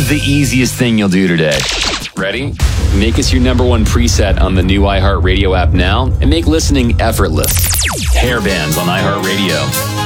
is the easiest thing you'll do today. Ready? Make us your number one preset on the new iHeartRadio app now and make listening effortless. Hair bands on iHeartRadio.